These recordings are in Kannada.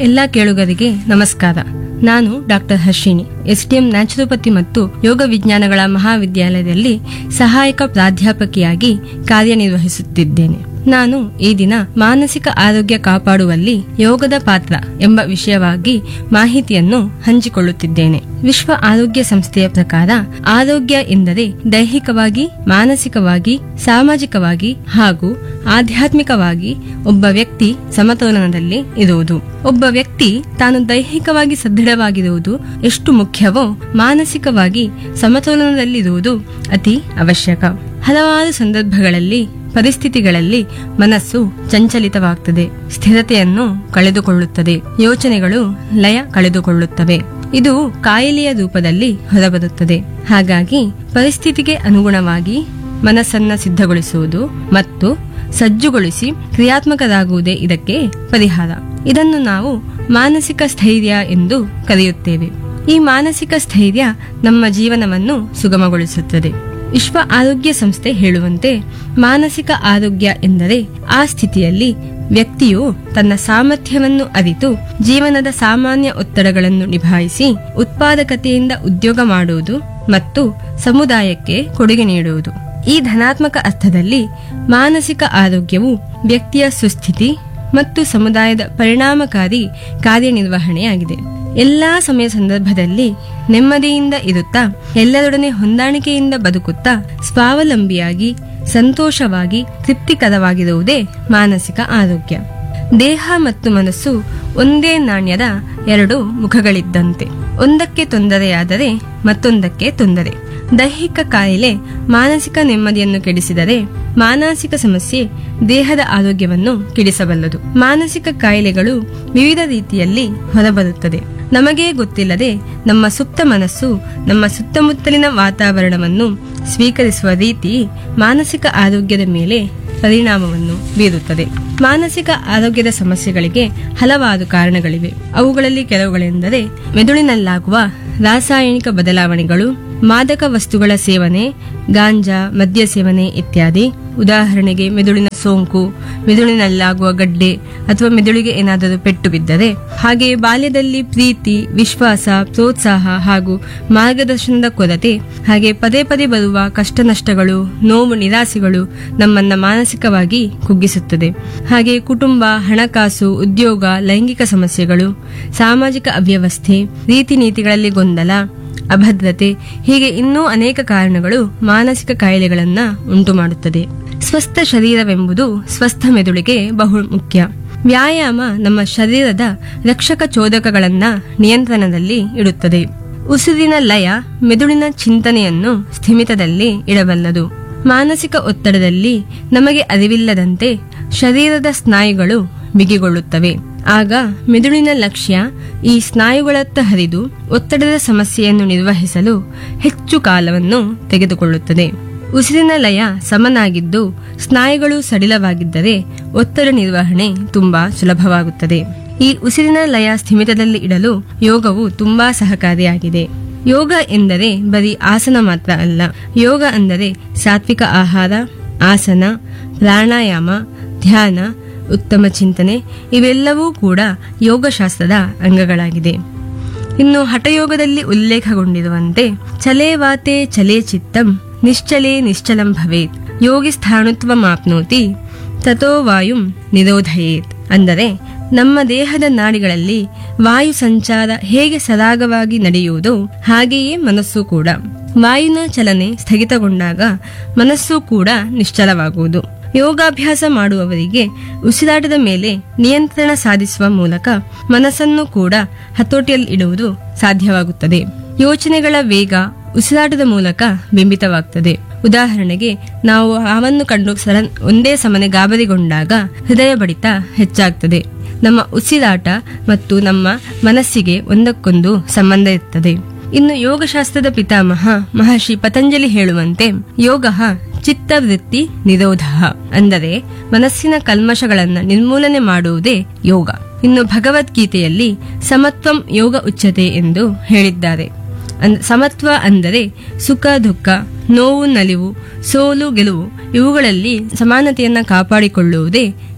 ಎಲ್ಲ ಕೇಳುಗರಿಗೆ ನಮಸ್ಕಾರ. ನಾನು ಡಾಕ್ಟರ್ ಹರ್ಷಿಣಿ, ಎಸ್ಡಿಎಂ ನ್ಯಾಚುರೋಪತಿ ಮತ್ತು ಯೋಗ ವಿಜ್ಞಾನಗಳ ಮಹಾವಿದ್ಯಾಲಯದಲ್ಲಿ ಸಹಾಯಕ ಪ್ರಾಧ್ಯಾಪಕಿಯಾಗಿ ಕಾರ್ಯನಿರ್ವಹಿಸುತ್ತಿದ್ದೇನೆ. ನಾನು ಈ ದಿನ ಮಾನಸಿಕ ಆರೋಗ್ಯ ಕಾಪಾಡುವಲ್ಲಿ ಯೋಗದ ಪಾತ್ರ ಎಂಬ ವಿಷಯವಾಗಿ ಮಾಹಿತಿಯನ್ನು ಹಂಚಿಕೊಳ್ಳುತ್ತಿದ್ದೇನೆ. ವಿಶ್ವ ಆರೋಗ್ಯ ಸಂಸ್ಥೆಯ ಪ್ರಕಾರ ಆರೋಗ್ಯ ಎಂದರೆ ದೈಹಿಕವಾಗಿ, ಮಾನಸಿಕವಾಗಿ, ಸಾಮಾಜಿಕವಾಗಿ ಹಾಗೂ ಆಧ್ಯಾತ್ಮಿಕವಾಗಿ ಒಬ್ಬ ವ್ಯಕ್ತಿ ಸಮತೋಲನದಲ್ಲಿ ಇರುವುದು. ಒಬ್ಬ ವ್ಯಕ್ತಿ ತಾನು ದೈಹಿಕವಾಗಿ ಸದೃಢವಾಗಿರುವುದು ಎಷ್ಟು ಮುಖ್ಯವೋ ಮಾನಸಿಕವಾಗಿ ಸಮತೋಲನದಲ್ಲಿರುವುದು ಅತಿ ಅವಶ್ಯಕ. ಹಲವಾರು ಸಂದರ್ಭಗಳಲ್ಲಿ ಪರಿಸ್ಥಿತಿಗಳಲ್ಲಿ ಮನಸ್ಸು ಚಂಚಲಿತವಾಗುತ್ತದೆ, ಸ್ಥಿರತೆಯನ್ನು ಕಳೆದುಕೊಳ್ಳುತ್ತದೆ, ಯೋಚನೆಗಳು ಲಯ ಕಳೆದುಕೊಳ್ಳುತ್ತವೆ. ಇದು ಕಾಯಿಲೆಯ ರೂಪದಲ್ಲಿ ಹೊರಬರುತ್ತದೆ. ಹಾಗಾಗಿ ಪರಿಸ್ಥಿತಿಗೆ ಅನುಗುಣವಾಗಿ ಮನಸ್ಸನ್ನ ಸಿದ್ಧಗೊಳಿಸುವುದು ಮತ್ತು ಸಜ್ಜುಗೊಳಿಸಿ ಕ್ರಿಯಾತ್ಮಕರಾಗುವುದೇ ಇದಕ್ಕೆ ಪರಿಹಾರ. ಇದನ್ನು ನಾವು ಮಾನಸಿಕ ಸ್ಥೈರ್ಯ ಎಂದು ಕರೆಯುತ್ತೇವೆ. ಈ ಮಾನಸಿಕ ಸ್ಥೈರ್ಯ ನಮ್ಮ ಜೀವನವನ್ನು ಸುಗಮಗೊಳಿಸುತ್ತದೆ. ವಿಶ್ವ ಆರೋಗ್ಯ ಸಂಸ್ಥೆ ಹೇಳುವಂತೆ ಮಾನಸಿಕ ಆರೋಗ್ಯ ಎಂದರೆ ಆ ಸ್ಥಿತಿಯಲ್ಲಿ ವ್ಯಕ್ತಿಯು ತನ್ನ ಸಾಮರ್ಥ್ಯವನ್ನು ಅರಿತು ಜೀವನದ ಸಾಮಾನ್ಯ ಒತ್ತಡಗಳನ್ನು ನಿಭಾಯಿಸಿ ಉತ್ಪಾದಕತೆಯಿಂದ ಉದ್ಯೋಗ ಮಾಡುವುದು ಮತ್ತು ಸಮುದಾಯಕ್ಕೆ ಕೊಡುಗೆ ನೀಡುವುದು. ಈ ಧನಾತ್ಮಕ ಅರ್ಥದಲ್ಲಿ ಮಾನಸಿಕ ಆರೋಗ್ಯವು ವ್ಯಕ್ತಿಯ ಸುಸ್ಥಿತಿ ಮತ್ತು ಸಮುದಾಯದ ಪರಿಣಾಮಕಾರಿ ಕಾರ್ಯನಿರ್ವಹಣೆಯಾಗಿದೆ. ಎಲ್ಲಾ ಸಮಯ ಸಂದರ್ಭದಲ್ಲಿ ನೆಮ್ಮದಿಯಿಂದ ಇರುತ್ತಾ ಎಲ್ಲರೊಡನೆ ಹೊಂದಾಣಿಕೆಯಿಂದ ಬದುಕುತ್ತಾ ಸ್ವಾವಲಂಬಿಯಾಗಿ ಸಂತೋಷವಾಗಿ ತೃಪ್ತಿಕರವಾಗಿರುವುದೇ ಮಾನಸಿಕ ಆರೋಗ್ಯ. ದೇಹ ಮತ್ತು ಮನಸ್ಸು ಒಂದೇ ನಾಣ್ಯದ ಎರಡು ಮುಖಗಳಿದ್ದಂತೆ. ಒಂದಕ್ಕೆ ತೊಂದರೆಯಾದರೆ ಮತ್ತೊಂದಕ್ಕೆ ತೊಂದರೆ. ದೈಹಿಕ ಕಾಯಿಲೆ ಮಾನಸಿಕ ನೆಮ್ಮದಿಯನ್ನು ಕೆಡಿಸಿದರೆ ಮಾನಸಿಕ ಸಮಸ್ಯೆ ದೇಹದ ಆರೋಗ್ಯವನ್ನು ಕೆಡಿಸಬಲ್ಲದು. ಮಾನಸಿಕ ಕಾಯಿಲೆಗಳು ವಿವಿಧ ರೀತಿಯಲ್ಲಿ ಹೊರಬರುತ್ತದೆ. ನಮಗೇ ಗೊತ್ತಿಲ್ಲದೆ ನಮ್ಮ ಸುಪ್ತ ಮನಸ್ಸು ನಮ್ಮ ಸುತ್ತಮುತ್ತಲಿನ ವಾತಾವರಣವನ್ನು ಸ್ವೀಕರಿಸುವ ರೀತಿ ಮಾನಸಿಕ ಆರೋಗ್ಯದ ಮೇಲೆ ಪರಿಣಾಮವನ್ನು ಬೀರುತ್ತದೆ. ಮಾನಸಿಕ ಆರೋಗ್ಯದ ಸಮಸ್ಯೆಗಳಿಗೆ ಹಲವಾರು ಕಾರಣಗಳಿವೆ. ಅವುಗಳಲ್ಲಿ ಕೆಲವುಗಳೆಂದರೆ ಮೆದುಳಿನಲ್ಲಾಗುವ ರಾಸಾಯನಿಕ ಬದಲಾವಣೆಗಳು, ಮಾದಕ ವಸ್ತುಗಳ ಸೇವನೆ, ಗಾಂಜಾ, ಮದ್ಯ ಸೇವನೆ ಇತ್ಯಾದಿ. ಉದಾಹರಣೆಗೆ ಮೆದುಳಿನ ಸೋಂಕು, ಮೆದುಳಿನಲ್ಲಾಗುವ ಗಡ್ಡೆ ಅಥವಾ ಮೆದುಳಿಗೆ ಏನಾದರೂ ಪೆಟ್ಟು ಬಿದ್ದರೆ, ಹಾಗೆಯೇ ಬಾಲ್ಯದಲ್ಲಿ ಪ್ರೀತಿ, ವಿಶ್ವಾಸ, ಪ್ರೋತ್ಸಾಹ ಹಾಗೂ ಮಾರ್ಗದರ್ಶನದ ಕೊರತೆ, ಹಾಗೆ ಪದೇ ಪದೇ ಬರುವ ಕಷ್ಟ ನಷ್ಟಗಳು, ನೋವು, ನಿರಾಸೆಗಳು ನಮ್ಮನ್ನ ಮಾನಸಿಕವಾಗಿ ಕುಗ್ಗಿಸುತ್ತದೆ. ಹಾಗೆ ಕುಟುಂಬ, ಹಣಕಾಸು, ಉದ್ಯೋಗ, ಲೈಂಗಿಕ ಸಮಸ್ಯೆಗಳು, ಸಾಮಾಜಿಕ ಅವ್ಯವಸ್ಥೆ, ರೀತಿ ನೀತಿಗಳಲ್ಲಿ ಗೊಂದಲ, ಅಭದ್ರತೆ, ಹೀಗೆ ಇನ್ನೂ ಅನೇಕ ಕಾರಣಗಳು ಮಾನಸಿಕ ಕಾಯಿಲೆಗಳನ್ನ ಉಂಟು ಮಾಡುತ್ತದೆ. ಸ್ವಸ್ಥ ಶರೀರವೆಂಬುದು ಸ್ವಸ್ಥ ಮೆದುಳಿಗೆ ಬಹು ಮುಖ್ಯ. ವ್ಯಾಯಾಮ ನಮ್ಮ ಶರೀರದ ರಕ್ಷಕ ಚೋದಕಗಳನ್ನ ನಿಯಂತ್ರಣದಲ್ಲಿ ಇಡುತ್ತದೆ. ಉಸಿರಿನ ಲಯ ಮೆದುಳಿನ ಚಿಂತನೆಯನ್ನು ಸ್ಥಿಮಿತದಲ್ಲಿ ಇಡಬಲ್ಲದು. ಮಾನಸಿಕ ಒತ್ತಡದಲ್ಲಿ ನಮಗೆ ಅರಿವಿಲ್ಲದಂತೆ ಶರೀರದ ಸ್ನಾಯುಗಳು ಬಿಗಿಗೊಳ್ಳುತ್ತವೆ. ಆಗ ಮೆದುಳಿನ ಲಕ್ಷ್ಯ ಈ ಸ್ನಾಯುಗಳತ್ತ ಹರಿದು ಒತ್ತಡದ ಸಮಸ್ಯೆಯನ್ನು ನಿರ್ವಹಿಸಲು ಹೆಚ್ಚು ಕಾಲವನ್ನು ತೆಗೆದುಕೊಳ್ಳುತ್ತದೆ. ಉಸಿರಿನ ಲಯ ಸಮನಾಗಿದ್ದು ಸ್ನಾಯುಗಳು ಸಡಿಲವಾಗಿದ್ದರೆ ಒತ್ತಡ ನಿರ್ವಹಣೆ ತುಂಬಾ ಸುಲಭವಾಗುತ್ತದೆ. ಈ ಉಸಿರಿನ ಲಯ ಸ್ಥಿಮಿತದಲ್ಲಿ ಇಡಲು ಯೋಗವು ತುಂಬಾ ಸಹಕಾರಿಯಾಗಿದೆ. ಯೋಗ ಎಂದರೆ ಬರೀ ಆಸನ ಮಾತ್ರ ಅಲ್ಲ. ಯೋಗ ಅಂದರೆ ಸಾತ್ವಿಕ ಆಹಾರ, ಆಸನ, ಪ್ರಾಣಾಯಾಮ, ಧ್ಯಾನ, ಉತ್ತಮ ಚಿಂತನೆ ಇವೆಲ್ಲವೂ ಕೂಡ ಯೋಗಶಾಸ್ತ್ರದ ಅಂಗಗಳಾಗಿದೆ. ಇನ್ನು ಹಠಯೋಗದಲ್ಲಿ ಉಲ್ಲೇಖಗೊಂಡಿರುವಂತೆ ಚಲೇವಾತೆ ಚಲೇ ಚಿತ್ತಂ ನಿಶ್ಚಲೇ ನಿಶ್ಚಲಂ ಭವೇತ್ ಯೋಗಿ ಸ್ಥಾಣುತ್ವಮಾಪ್ನೋತಿ ತಥೋ ವಾಯುಂ ನಿರೋಧಯೇತ್. ಅಂದರೆ ನಮ್ಮ ದೇಹದ ನಾಡಿಗಳಲ್ಲಿ ವಾಯು ಸಂಚಾರ ಹೇಗೆ ಸರಾಗವಾಗಿ ನಡೆಯುವುದೋ ಹಾಗೆಯೇ ಮನಸ್ಸು ಕೂಡ. ವಾಯುನ ಚಲನೆ ಸ್ಥಗಿತಗೊಂಡಾಗ ಮನಸ್ಸು ಕೂಡ ನಿಶ್ಚಲವಾಗುವುದು. ಯೋಗಾಭ್ಯಾಸ ಮಾಡುವವರಿಗೆ ಉಸಿರಾಟದ ಮೇಲೆ ನಿಯಂತ್ರಣ ಸಾಧಿಸುವ ಮೂಲಕ ಮನಸ್ಸನ್ನು ಕೂಡ ಹತೋಟಿಯಲ್ಲಿ ಇಡುವುದು ಸಾಧ್ಯವಾಗುತ್ತದೆ. ಯೋಚನೆಗಳ ವೇಗ ಉಸಿರಾಟದ ಮೂಲಕ ಬಿಂಬಿತವಾಗುತ್ತದೆ. ಉದಾಹರಣೆಗೆ ನಾವು ಹಾವನ್ನು ಕಂಡು ಒಂದೇ ಸಮನೆ ಗಾಬರಿಗೊಂಡಾಗ ಹೃದಯ ಬಡಿತ ಹೆಚ್ಚಾಗ್ತದೆ. ನಮ್ಮ ಉಸಿರಾಟ ಮತ್ತು ನಮ್ಮ ಮನಸ್ಸಿಗೆ ಒಂದಕ್ಕೊಂದು ಸಂಬಂಧ ಇರುತ್ತದೆ. ಇನ್ನು ಯೋಗಶಾಸ್ತ್ರದ ಪಿತಾಮಹ ಮಹರ್ಷಿ ಪತಂಜಲಿ ಹೇಳುವಂತೆ ಯೋಗ ಚಿತ್ತವೃತ್ತಿ ನಿರೋಧ, ಅಂದರೆ ಮನಸ್ಸಿನ ಕಲ್ಮಶಗಳನ್ನು ನಿರ್ಮೂಲನೆ ಮಾಡುವುದೇ ಯೋಗ. ಇನ್ನು ಭಗವದ್ಗೀತೆಯಲ್ಲಿ ಸಮತ್ವಂ ಯೋಗ ಉಚ್ಯತೆ ಎಂದು ಹೇಳಿದ್ದಾರೆ. ಸಮತ್ವ ಅಂದರೆ ಸುಖ ದುಃಖ, ನೋವು ನಲಿವು, ಸೋಲು ಗೆಲುವು ಇವುಗಳಲ್ಲಿ ಸಮಾನತೆಯನ್ನ ಕಾಪಾಡಿಕೊಳ್ಳುವುದೇ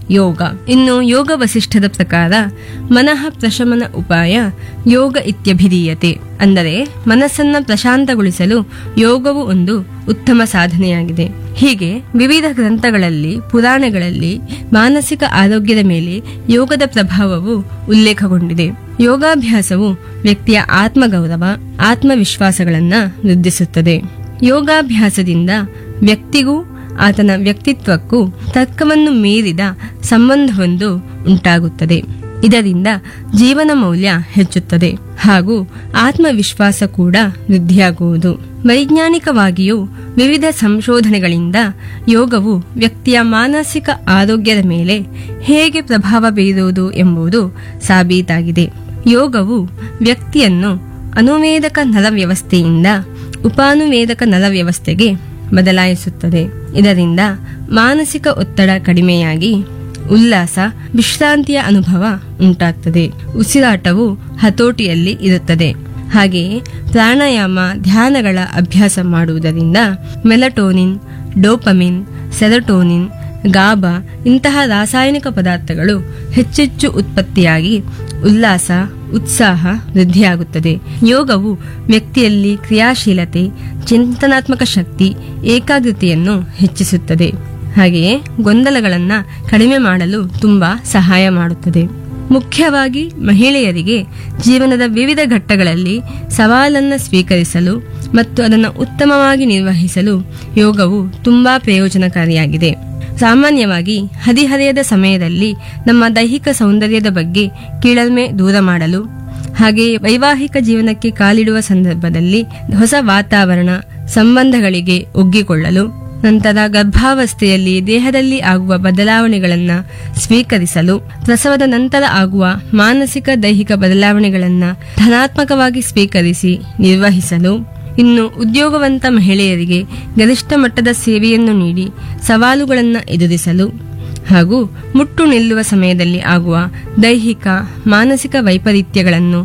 ಯೋಗ. ಇನ್ನು ಯೋಗ ವಸಿಷ್ಠದ ಪ್ರಕಾರ ಮನಃ ಪ್ರಶಮನ ಉಪಾಯ ಯೋಗ ಇತ್ಯಭಿಧೀಯತೆ. ಅಂದರೆ ಮನಸ್ಸನ್ನ ಪ್ರಶಾಂತಗೊಳಿಸಲು ಯೋಗವು ಒಂದು ಉತ್ತಮ ಸಾಧನೆಯಾಗಿದೆ. ಹೀಗೆ ವಿವಿಧ ಗ್ರಂಥಗಳಲ್ಲಿ, ಪುರಾಣಗಳಲ್ಲಿ ಮಾನಸಿಕ ಆರೋಗ್ಯದ ಮೇಲೆ ಯೋಗದ ಪ್ರಭಾವವು ಉಲ್ಲೇಖಗೊಂಡಿದೆ. ಯೋಗಾಭ್ಯಾಸವು ವ್ಯಕ್ತಿಯ ಆತ್ಮಗೌರವ, ಆತ್ಮವಿಶ್ವಾಸಗಳನ್ನು ವೃದ್ಧಿಸುತ್ತದೆ. ಯೋಗಾಭ್ಯಾಸದಿಂದ ವ್ಯಕ್ತಿಗೂ ಆತನ ವ್ಯಕ್ತಿತ್ವಕ್ಕೂ ತರ್ಕವನ್ನು ಮೀರಿದ ಸಂಬಂಧವೊಂದು ಉಂಟಾಗುತ್ತದೆ. ಇದರಿಂದ ಜೀವನ ಮೌಲ್ಯ ಹೆಚ್ಚುತ್ತದೆ ಹಾಗೂ ಆತ್ಮವಿಶ್ವಾಸ ಕೂಡ ವೃದ್ಧಿಯಾಗುವುದು. ವೈಜ್ಞಾನಿಕವಾಗಿಯೂ ವಿವಿಧ ಸಂಶೋಧನೆಗಳಿಂದ ಯೋಗವು ವ್ಯಕ್ತಿಯ ಮಾನಸಿಕ ಆರೋಗ್ಯದ ಮೇಲೆ ಹೇಗೆ ಪ್ರಭಾವ ಬೀರುವುದು ಎಂಬುದು ಸಾಬೀತಾಗಿದೆ. ಯೋಗವು ವ್ಯಕ್ತಿಯನ್ನು ಅನುವೇದಕ ನರವ್ಯವಸ್ಥೆಯಿಂದ ಉಪಾನುವೇದಕ ನರವ್ಯವಸ್ಥೆಗೆ ಬದಲಾಯಿಸುತ್ತದೆ. ಇದರಿಂದ ಮಾನಸಿಕ ಒತ್ತಡ ಕಡಿಮೆಯಾಗಿ ಉಲ್ಲಾಸ, ವಿಶ್ರಾಂತಿಯ ಅನುಭವ ಉಂಟಾಗ್ತದೆ. ಉಸಿರಾಟವು ಹತೋಟಿಯಲ್ಲಿ ಇರುತ್ತದೆ. ಹಾಗೆಯೇ ಪ್ರಾಣಾಯಾಮ, ಧ್ಯಾನಗಳ ಅಭ್ಯಾಸ ಮಾಡುವುದರಿಂದ ಮೆಲಟೋನಿನ್, ಡೋಪಮಿನ್, ಸೆರೋಟೋನಿನ್, ಗಾಬಾ ಇಂತಹ ರಾಸಾಯನಿಕ ಪದಾರ್ಥಗಳು ಹೆಚ್ಚೆಚ್ಚು ಉತ್ಪತ್ತಿಯಾಗಿ ಉಲ್ಲಾಸ, ಉತ್ಸಾಹ ವೃದ್ಧಿಯಾಗುತ್ತದೆ. ಯೋಗವು ವ್ಯಕ್ತಿಯಲ್ಲಿ ಕ್ರಿಯಾಶೀಲತೆ, ಚಿಂತನಾತ್ಮಕ ಶಕ್ತಿ, ಏಕಾಗ್ರತೆಯನ್ನು ಹೆಚ್ಚಿಸುತ್ತದೆ. ಹಾಗೆಯೇ ಗೊಂದಲಗಳನ್ನು ಕಡಿಮೆ ಮಾಡಲು ತುಂಬಾ ಸಹಾಯ ಮಾಡುತ್ತದೆ. ಮುಖ್ಯವಾಗಿ ಮಹಿಳೆಯರಿಗೆ ಜೀವನದ ವಿವಿಧ ಘಟ್ಟಗಳಲ್ಲಿ ಸವಾಲನ್ನು ಸ್ವೀಕರಿಸಲು ಮತ್ತು ಅದನ್ನು ಉತ್ತಮವಾಗಿ ನಿರ್ವಹಿಸಲು ಯೋಗವು ತುಂಬಾ ಪ್ರಯೋಜನಕಾರಿಯಾಗಿದೆ. ಸಾಮಾನ್ಯವಾಗಿ ಹದಿಹರೆಯದ ಸಮಯದಲ್ಲಿ ನಮ್ಮ ದೈಹಿಕ ಸೌಂದರ್ಯದ ಬಗ್ಗೆ ಕೀಳರಿಮೆ ದೂರ ಮಾಡಲು, ಹಾಗೆಯೇ ವೈವಾಹಿಕ ಜೀವನಕ್ಕೆ ಕಾಲಿಡುವ ಸಂದರ್ಭದಲ್ಲಿ ಹೊಸ ವಾತಾವರಣ, ಸಂಬಂಧಗಳಿಗೆ ಒಗ್ಗಿಕೊಳ್ಳಲು, ನಂತರ ಗರ್ಭಾವಸ್ಥೆಯಲ್ಲಿ ದೇಹದಲ್ಲಿ ಆಗುವ ಬದಲಾವಣೆಗಳನ್ನು ಸ್ವೀಕರಿಸಲು, ಪ್ರಸವದ ನಂತರ ಆಗುವ ಮಾನಸಿಕ ದೈಹಿಕ ಬದಲಾವಣೆಗಳನ್ನು ಧನಾತ್ಮಕವಾಗಿ ಸ್ವೀಕರಿಸಿ ನಿರ್ವಹಿಸಲು, ಇನ್ನು ಉದ್ಯೋಗವಂತ ಮಹಿಳೆಯರಿಗೆ ಗರಿಷ್ಠ ಮಟ್ಟದ ಸೇವೆಯನ್ನು ನೀಡಿ ಸವಾಲುಗಳನ್ನು ಎದುರಿಸಲು ಹಾಗೂ ಮುಟ್ಟು ನಿಲ್ಲುವ ಸಮಯದಲ್ಲಿ ಆಗುವ ದೈಹಿಕ, ಮಾನಸಿಕ ವೈಪರೀತ್ಯಗಳನ್ನು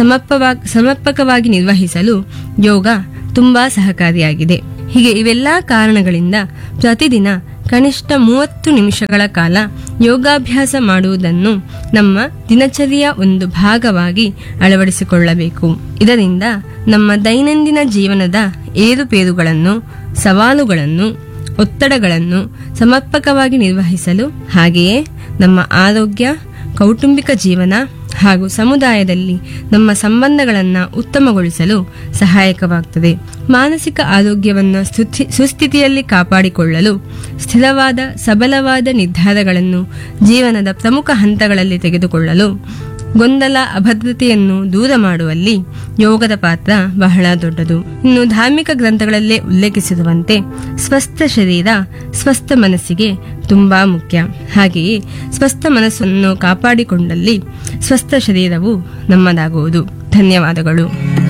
ಸಮರ್ಪಕವಾಗಿ ನಿರ್ವಹಿಸಲು ಯೋಗ ತುಂಬಾ ಸಹಕಾರಿಯಾಗಿದೆ. ಹೀಗೆ ಇವೆಲ್ಲಾ ಕಾರಣಗಳಿಂದ ಪ್ರತಿದಿನ ಕನಿಷ್ಠ 30 ನಿಮಿಷಗಳ ಕಾಲ ಯೋಗಾಭ್ಯಾಸ ಮಾಡುವುದನ್ನು ನಮ್ಮ ದಿನಚರಿಯ ಒಂದು ಭಾಗವಾಗಿ ಅಳವಡಿಸಿಕೊಳ್ಳಬೇಕು. ಇದರಿಂದ ನಮ್ಮ ದೈನಂದಿನ ಜೀವನದ ಏರುಪೇರುಗಳನ್ನು, ಸವಾಲುಗಳನ್ನು, ಒತ್ತಡಗಳನ್ನು ಸಮರ್ಪಕವಾಗಿ ನಿರ್ವಹಿಸಲು, ಹಾಗೆಯೇ ನಮ್ಮ ಆರೋಗ್ಯ, ಕೌಟುಂಬಿಕ ಜೀವನ ಹಾಗೂ ಸಮುದಾಯದಲ್ಲಿ ನಮ್ಮ ಸಂಬಂಧಗಳನ್ನು ಉತ್ತಮಗೊಳಿಸಲು ಸಹಾಯಕವಾಗುತ್ತದೆ. ಮಾನಸಿಕ ಆರೋಗ್ಯವನ್ನು ಸುಸ್ಥಿತಿಯಲ್ಲಿ ಕಾಪಾಡಿಕೊಳ್ಳಲು ಸ್ಥಿರವಾದ, ಸಬಲವಾದ ನಿರ್ಧಾರಗಳನ್ನು ಜೀವನದ ಪ್ರಮುಖ ಹಂತಗಳಲ್ಲಿ ತೆಗೆದುಕೊಳ್ಳಲು, ಗೊಂದಲ, ಅಭದ್ರತೆಯನ್ನು ದೂರ ಮಾಡುವಲ್ಲಿ ಯೋಗದ ಪಾತ್ರ ಬಹಳ ದೊಡ್ಡದು. ಇನ್ನು ಧಾರ್ಮಿಕ ಗ್ರಂಥಗಳಲ್ಲೇ ಉಲ್ಲೇಖಿಸಿರುವಂತೆ ಸ್ವಸ್ಥ ಶರೀರ ಸ್ವಸ್ಥ ಮನಸ್ಸಿಗೆ ತುಂಬಾ ಮುಖ್ಯ. ಹಾಗೆಯೇ ಸ್ವಸ್ಥ ಮನಸ್ಸನ್ನು ಕಾಪಾಡಿಕೊಂಡಲ್ಲಿ ಸ್ವಸ್ಥ ಶರೀರವು ನಮ್ಮದಾಗುವುದು. ಧನ್ಯವಾದಗಳು.